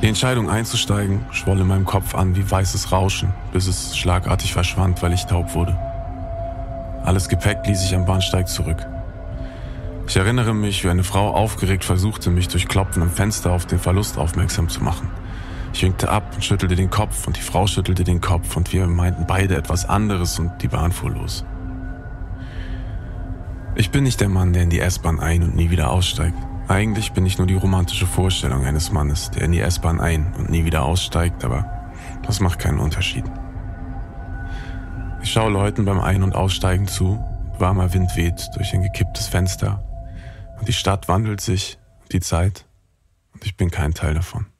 Entscheidung einzusteigen schwoll in meinem Kopf an wie weißes Rauschen, bis es schlagartig verschwand, weil ich taub wurde. Alles Gepäck ließ ich am Bahnsteig zurück. Ich erinnere mich, wie eine Frau aufgeregt versuchte, mich durch Klopfen am Fenster auf den Verlust aufmerksam zu machen. Ich winkte ab und schüttelte den Kopf und die Frau schüttelte den Kopf und wir meinten beide etwas anderes und die Bahn fuhr los. Ich bin nicht der Mann, der in die S-Bahn ein- und nie wieder aussteigt. Eigentlich bin ich nur die romantische Vorstellung eines Mannes, der in die S-Bahn ein- und nie wieder aussteigt, aber das macht keinen Unterschied. Ich schaue Leuten beim Ein- und Aussteigen zu, warmer Wind weht durch ein gekipptes Fenster und die Stadt wandelt sich, die Zeit, und ich bin kein Teil davon.